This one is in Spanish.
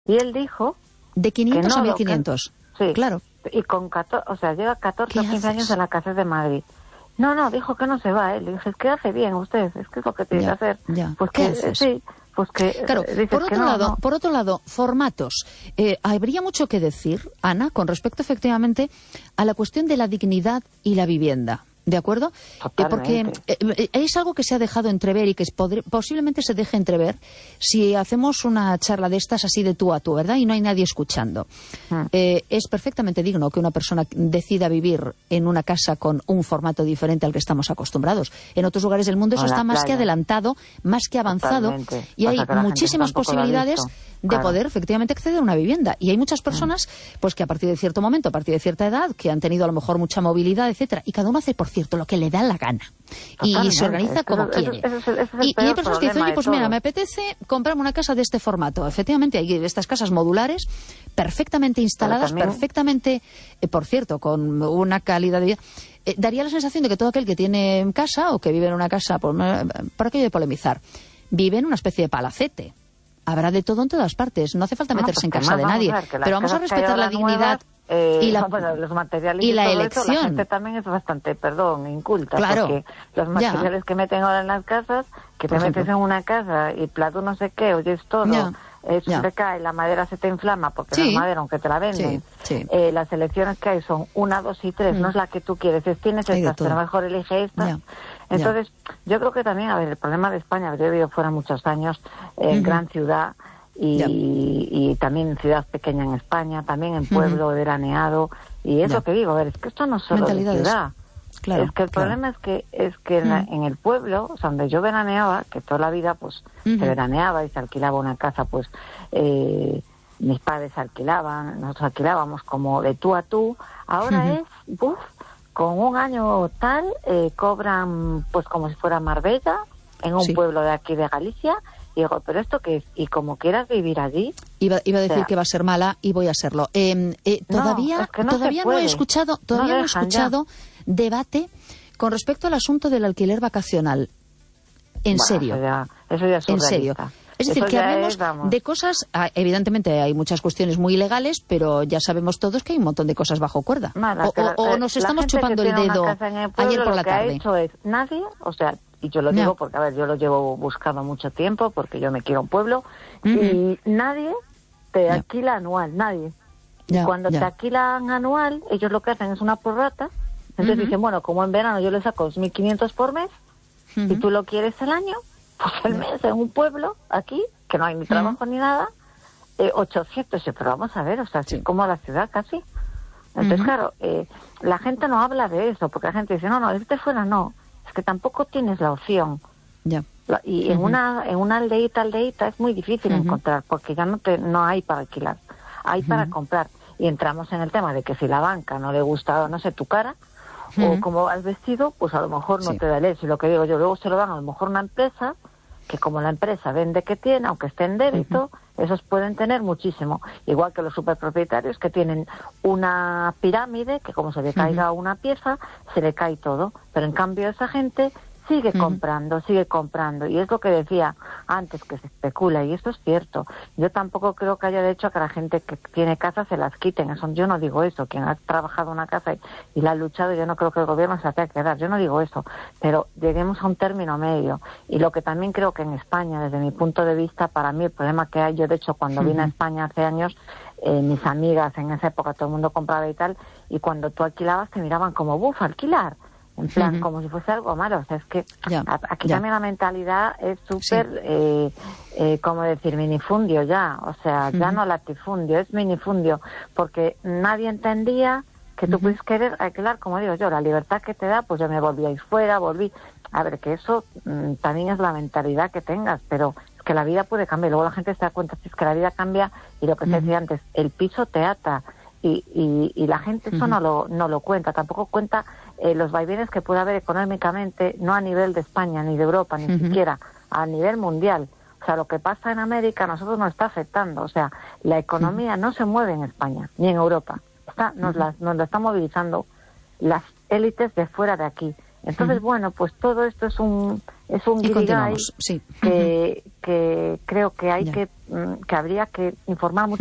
Y él dijo... De 500 que no, a 1500. Sí, claro. Y con 14, o sea, lleva 14 o 15 años en la cárcel de Madrid. No, dijo que no se va, Le dije, es que hace bien usted, es que es lo que tiene que hacer. Pues ¿qué que, haces? sí, pues que... Claro, por otro lado, formatos. Habría mucho que decir, Ana, con respecto efectivamente a la cuestión de la dignidad y la vivienda. ¿De acuerdo? Porque es algo que se ha dejado entrever y que posiblemente se deje entrever si hacemos una charla de estas así de tú a tú, ¿verdad? Y no hay nadie escuchando. Es perfectamente digno que una persona decida vivir en una casa con un formato diferente al que estamos acostumbrados. En otros lugares del mundo eso está más que adelantado, más que avanzado, y hay muchísimas posibilidades de poder efectivamente acceder a una vivienda. Y hay muchas personas pues que a partir de cierto momento, a partir de cierta edad, que han tenido a lo mejor mucha movilidad, etcétera, y cada uno hace, por cierto, lo que le da la gana. Y se organiza como quiere. Y hay personas que dicen, oye, pues mira, me apetece comprarme una casa de este formato. Efectivamente, hay estas casas modulares perfectamente instaladas, perfectamente, por cierto, con una calidad de vida. Daría la sensación de que todo aquel que tiene casa o que vive en una casa, por aquello de polemizar, vive en una especie de palacete. Habrá de todo en todas partes. No hace falta meterse en casa de nadie. Pero vamos a respetar la dignidad y los materiales y la todo elección. Eso, la gente también es bastante, inculta. Claro. Porque los materiales que meten ahora en las casas, que te metes en una casa y plato no sé qué, oyes todo, eso te cae, la madera se te inflama porque no es madera, aunque te la venden. Las selecciones que hay son 1, 2 y 3, no es la que tú quieres, tienes estas, pero mejor elige esta. Entonces, yo creo que también, el problema de España, yo he vivido fuera muchos años, gran ciudad, y también en ciudad pequeña en España, también en pueblo, veraneado, y es lo que digo, es que esto no es solo de ciudad. Claro, es que el problema es que en el pueblo, o sea, donde yo veraneaba, que toda la vida pues se veraneaba y se alquilaba una casa, pues mis padres alquilaban, nosotros alquilábamos como de tú a tú, ahora con un año tal, cobran pues como si fuera Marbella, en un pueblo de aquí de Galicia. Y digo, ¿pero esto qué es? Y como quieras vivir allí... Iba a decir que va a ser mala y voy a serlo. Todavía no he escuchado debate con respecto al asunto del alquiler vacacional. En serio. Eso ya es en serio. Es decir, que hablemos de cosas... evidentemente hay muchas cuestiones muy ilegales, pero ya sabemos todos que hay un montón de cosas bajo cuerda. O nos estamos chupando el dedo ayer por la tarde. Lo que ha hecho es nadie, o sea... Y yo lo digo porque, yo lo llevo buscando mucho tiempo, porque yo me quiero un pueblo, y nadie te alquila anual, nadie. Y cuando te alquilan anual, ellos lo que hacen es una prorrata, entonces dicen, bueno, como en verano yo le saco 2.500 por mes, y tú lo quieres el año, pues el mes en un pueblo, aquí, que no hay ni trabajo ni nada, 800, pero vamos a ver, o sea, así como la ciudad casi. Entonces, claro, la gente no habla de eso, porque la gente dice, no, irte fuera no. Es que tampoco tienes la opción. Y en una aldeíta es muy difícil encontrar, porque ya no hay para alquilar, hay para comprar. Y entramos en el tema de que si la banca no le gusta, no sé, tu cara, o como has vestido, pues a lo mejor no te da el éxito. Lo que digo yo, luego se lo dan a lo mejor una empresa, que como la empresa vende que tiene, aunque esté en débito, esos pueden tener muchísimo. Igual que los superpropietarios que tienen una pirámide, que como se le caiga una pieza, se le cae todo. Pero en cambio esa gente sigue comprando. Y es lo que decía antes, que se especula, y esto es cierto. Yo tampoco creo que haya derecho a que la gente que tiene casa se las quiten. Eso, yo no digo eso. Quien ha trabajado una casa y la ha luchado, yo no creo que el gobierno se la tenga que dar. Yo no digo eso. Pero lleguemos a un término medio. Y lo que también creo que en España, desde mi punto de vista, para mí el problema que hay, yo de hecho cuando vine a España hace años, mis amigas en esa época, todo el mundo compraba y tal, y cuando tú alquilabas te miraban como, alquilar. En plan, como si fuese algo malo. O sea, es que aquí también la mentalidad es súper, ¿cómo decir? Minifundio ya. O sea, ya no latifundio, es minifundio. Porque nadie entendía que tú puedes querer alquilar, como digo yo, la libertad que te da, pues yo me volví a ir fuera, A ver, que eso también es la mentalidad que tengas, pero es que la vida puede cambiar. Luego la gente se da cuenta es que la vida cambia y lo que te decía antes, el piso te ata. Y la gente eso no lo cuenta, tampoco cuenta los vaivenes que puede haber económicamente, no a nivel de España ni de Europa, ni siquiera a nivel mundial. O sea, lo que pasa en América a nosotros nos está afectando. O sea, la economía no se mueve en España ni en Europa. Nos lo están movilizando las élites de fuera de aquí. Entonces, bueno, pues todo esto es un guirigay sí. que creo que hay que habría que informar mucho